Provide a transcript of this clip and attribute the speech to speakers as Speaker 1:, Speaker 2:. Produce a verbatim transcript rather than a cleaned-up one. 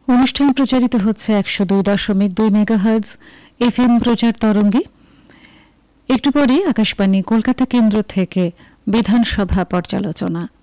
Speaker 1: অনুষ্ঠান প্রচারিত হচ্ছে একশো দুই দশমিক দুই মেগাহার্টজ এফ এম প্রচার তরঙ্গে। একটু পরে আকাশবাণী কলকাতা কেন্দ্র থেকে বিধানসভা পর্যালোচনা।